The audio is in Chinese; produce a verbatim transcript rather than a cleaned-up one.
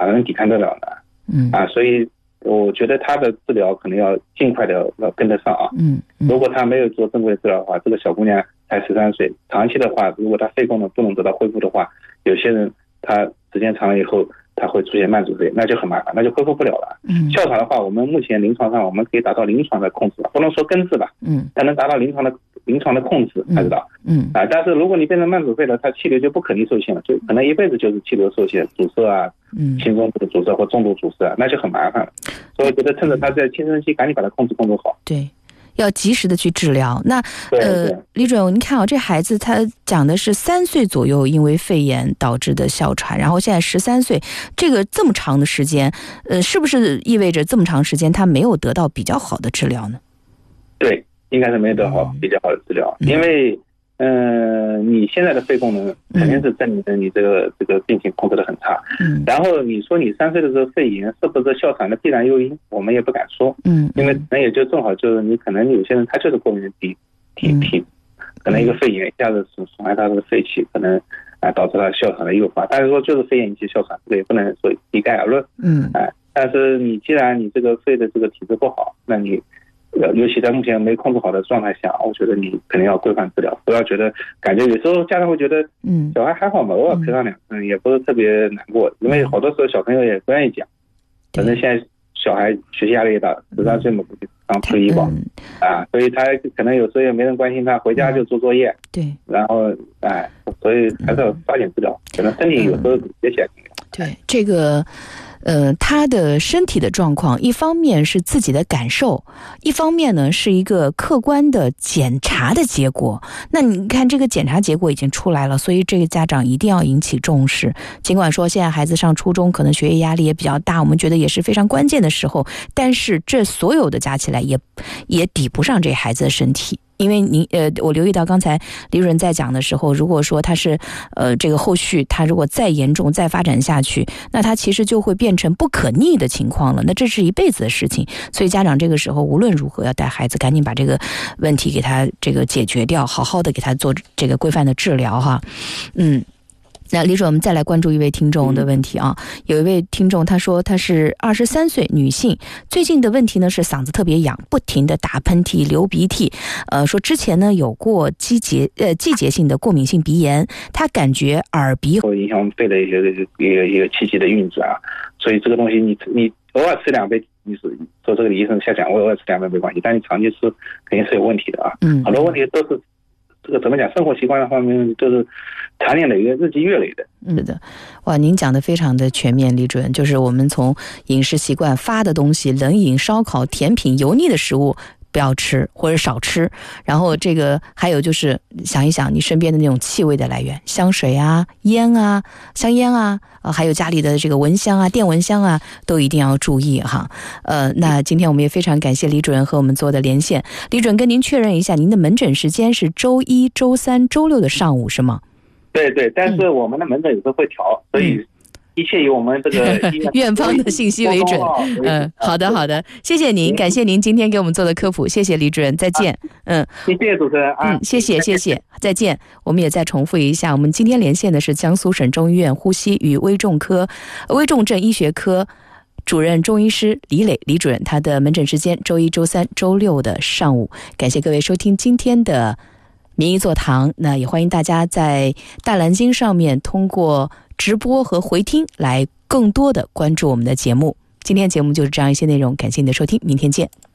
哪能抵抗得了呢？ 嗯啊，所以我觉得他的治疗可能要尽快的要跟得上啊。 嗯，嗯如果他没有做正规的治疗的话，这个小姑娘才十三岁，长期的话，如果她肺功能不能得到恢复的话，有些人他时间长了以后，他会出现慢阻肺，那就很麻烦，那就恢复不了了。 嗯， 哮喘的话，我们目前临床上我们可以达到临床的控制，不能说根治吧， 嗯， 但能达到临床的临床的控制，才知道。 嗯啊，但是如果你变成慢阻肺了，它气流就不可逆受限了，就可能一辈子就是气流受限、阻塞啊， 嗯， 心中的阻塞或重度阻塞啊，那就很麻烦了。所以我觉得趁着他在青春期，赶紧把它控制控制好。 对。要及时的去治疗。那呃，李主任，您看啊，这孩子他讲的是三岁左右因为肺炎导致的哮喘，然后现在十三岁，这个这么长的时间，呃，是不是意味着这么长时间他没有得到比较好的治疗呢？ 对，应该是没有得好比较好的治疗，嗯、因为嗯、呃，你现在的肺功能肯定是证明的你这个、嗯、这个病情控制得很差。嗯，然后你说你三岁的时候肺炎是不是哮喘的必然诱因，我们也不敢说。嗯，因为可能也就正好就是你可能有些人他就是过敏体体体，可能一个肺炎一下子损损害他的肺气，可能啊导致他哮喘的诱发。但是说就是肺炎引起哮喘，这个也不能说一概而论。嗯，哎、啊，但是你既然你这个肺的这个体质不好，那你。尤其在目前没控制好的状态下，我觉得你肯定要规范治疗，不要觉得感觉有时候家长会觉得，嗯，小孩还好嘛，偶尔咳上两声也不是特别难过，因为好多时候小朋友也不愿意讲，反正现在小孩学习压力也大，十三岁嘛，刚初一吧，啊，所以他可能有时候也没人关心他，回家就做作业，对，然后哎，所以还是要抓紧治疗，可能身体有时候也起来。 对这个。呃，他的身体的状况，一方面是自己的感受，一方面呢是一个客观的检查的结果。那你看这个检查结果已经出来了，所以这个家长一定要引起重视。尽管说现在孩子上初中，可能学业压力也比较大，我们觉得也是非常关键的时候，但是这所有的加起来也也抵不上这孩子的身体。因为您呃，我留意到刚才李主任在讲的时候，如果说他是呃这个后续他如果再严重再发展下去，那他其实就会变成不可逆的情况了，那这是一辈子的事情。所以家长这个时候无论如何要带孩子赶紧把这个问题给他这个解决掉，好好的给他做这个规范的治疗哈。嗯。那李主任，我们再来关注一位听众的问题啊。有一位听众他说他是二十三岁女性，最近的问题呢是嗓子特别痒，不停的打喷嚏、流鼻涕。呃，说之前呢有过季节呃季节性的过敏性鼻炎，她感觉耳鼻会影响肺的一个一个一个气机的运转啊。所以这个东西你你偶尔吃两杯，你是说这个医生瞎讲，我偶尔吃两杯没关系，但你长期吃肯定是有问题的啊。嗯，很多问题都是。这个怎么讲？生活习惯的方面都是长年累月、日积月累的。 是的，哇，您讲的非常的全面，李主任。就是我们从饮食习惯、发的东西、冷饮、烧烤、甜品、油腻的食物不要吃或者少吃，然后这个还有就是想一想你身边的那种气味的来源，香水啊、烟啊、香烟啊，呃，还有家里的这个蚊香啊、电蚊香啊，都一定要注意哈。呃，那今天我们也非常感谢李主任和我们做的连线。李主任跟您确认一下，您的门诊时间是周一、周三、周六的上午是吗？ 对对，但是我们的门诊有时候会调，嗯、所以。一切以我们这个院方的信息为准。嗯，好的好的，谢谢您，感谢您今天给我们做的科普，谢谢李主任，再见。嗯， 谢谢主持人啊， 嗯，谢谢谢谢，再见。我们也再重复一下，我们今天连线的是江苏省中医院呼吸与危重科危重症医学科主任中医师李磊李主任，他的门诊时间周一、周三、周六的上午。感谢各位收听今天的名医座堂，那也欢迎大家在大蓝鲸上面通过直播和回听来更多的关注我们的节目。今天节目就是这样一些内容，感谢你的收听，明天见。